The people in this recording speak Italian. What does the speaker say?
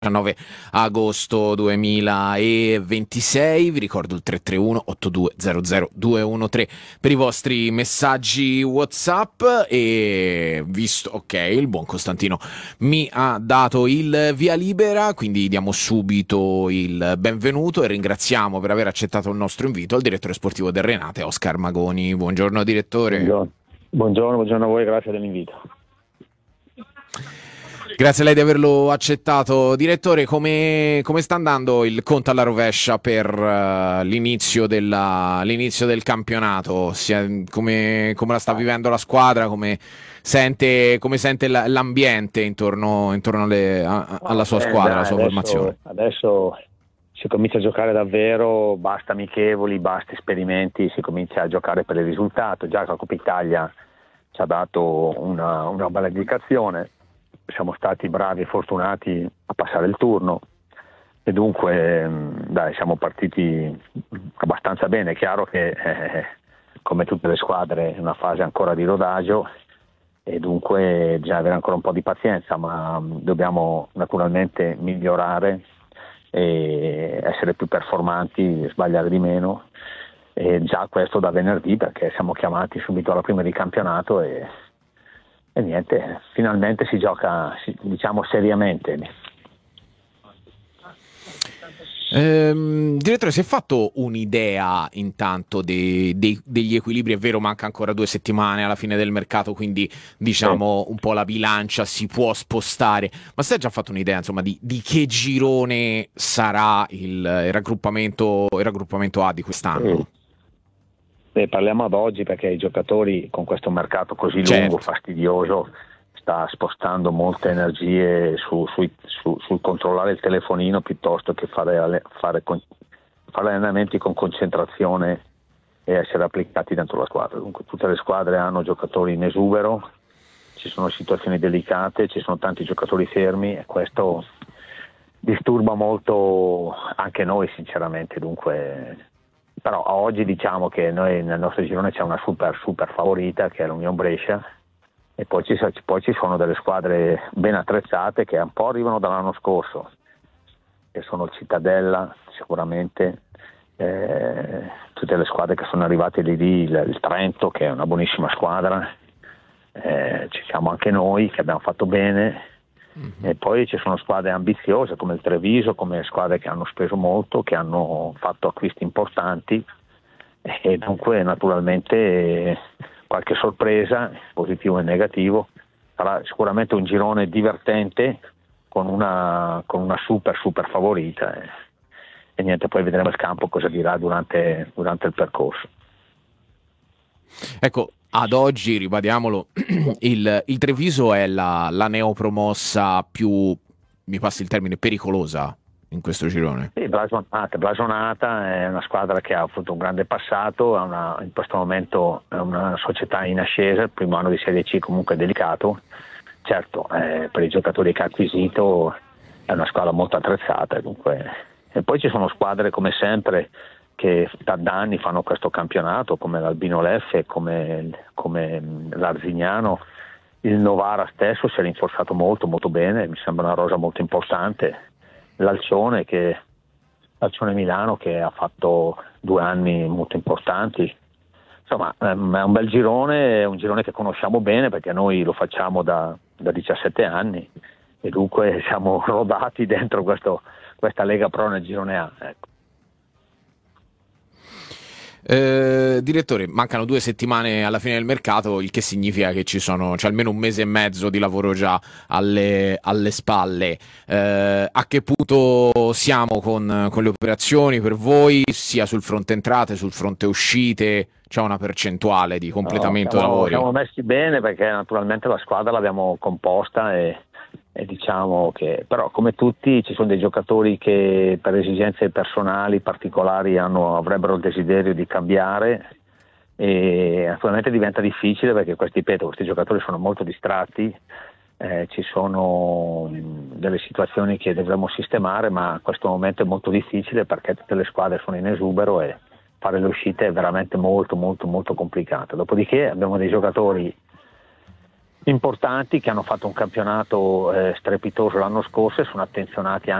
19 agosto 2026. Vi ricordo il 331 8200 213 per i vostri messaggi WhatsApp. E visto, ok, il buon Costantino mi ha dato il via libera, quindi diamo subito il benvenuto e ringraziamo per aver accettato il nostro invito al direttore sportivo del Renate, Oscar Magoni. Buongiorno direttore. Buongiorno a voi, grazie dell'invito. Grazie a lei di averlo accettato. Direttore, come sta andando il conto alla rovescia per l'inizio del campionato? Come la sta vivendo la squadra? Come sente l'ambiente intorno alla sua squadra, alla sua formazione? Adesso si comincia a giocare davvero, basta amichevoli, basta esperimenti, si comincia a giocare per il risultato. Già la Coppa Italia ci ha dato una bella indicazione. Siamo stati bravi e fortunati a passare il turno e dunque siamo partiti abbastanza bene. È chiaro che come tutte le squadre è una fase ancora di rodaggio e dunque bisogna avere ancora un po' di pazienza, ma dobbiamo naturalmente migliorare e essere più performanti, sbagliare di meno, e già questo da venerdì, perché siamo chiamati subito alla prima di campionato e niente, finalmente si gioca, diciamo, seriamente. Direttore, si è fatto un'idea intanto degli equilibri? È vero, manca ancora 2 settimane alla fine del mercato, quindi diciamo un po' la bilancia si può spostare, ma si è già fatto un'idea, insomma, di che girone sarà il raggruppamento A di quest'anno? Parliamo ad oggi perché i giocatori, con questo mercato così lungo, fastidioso, sta spostando molte energie sul controllare il telefonino piuttosto che fare allenamenti con concentrazione e essere applicati dentro la squadra. Dunque tutte le squadre hanno giocatori in esubero, ci sono situazioni delicate, ci sono tanti giocatori fermi e questo disturba molto anche noi sinceramente. Dunque, però a oggi diciamo che noi nel nostro girone c'è una super favorita che è l'Union Brescia e poi ci sono delle squadre ben attrezzate che un po' arrivano dall'anno scorso, che sono il Cittadella sicuramente, tutte le squadre che sono arrivate lì, il Trento che è una buonissima squadra, ci siamo anche noi che abbiamo fatto bene. E poi ci sono squadre ambiziose come il Treviso, come squadre che hanno speso molto, che hanno fatto acquisti importanti e dunque naturalmente qualche sorpresa, positivo e negativo. Sarà sicuramente un girone divertente con una super favorita e niente, poi vedremo il campo cosa dirà durante il percorso. Ecco, ad oggi, ribadiamolo, il Treviso è la neopromossa più, mi passi il termine, pericolosa in questo girone. Sì, blasonata, è una squadra che ha avuto un grande passato, in questo momento è una società in ascesa, il primo anno di Serie C comunque è delicato, certo per i giocatori che ha acquisito è una squadra molto attrezzata, dunque. E poi ci sono squadre come sempre che da anni fanno questo campionato, come l'Albino Leffe, come l'Arzignano. Il Novara stesso si è rinforzato molto bene, mi sembra una rosa molto importante. L'Alcione Milano che ha fatto 2 anni molto importanti. Insomma è un bel girone, è un girone che conosciamo bene perché noi lo facciamo da 17 anni e dunque siamo rodati dentro questa Lega Pro nel girone A, ecco. Direttore, mancano 2 settimane alla fine del mercato, il che significa che c'è almeno 1 mese e mezzo di lavoro già alle spalle. A che punto siamo con le operazioni per voi, sia sul fronte entrate, sul fronte uscite? C'è una percentuale di completamento dei lavori? Siamo messi bene perché naturalmente la squadra l'abbiamo composta e diciamo che però come tutti ci sono dei giocatori che per esigenze personali particolari avrebbero il desiderio di cambiare e naturalmente diventa difficile perché questi giocatori sono molto distratti, ci sono delle situazioni che dovremmo sistemare, ma questo momento è molto difficile perché tutte le squadre sono in esubero e fare le uscite è veramente molto complicato. Dopodiché abbiamo dei giocatori importanti che hanno fatto un campionato strepitoso l'anno scorso e sono attenzionati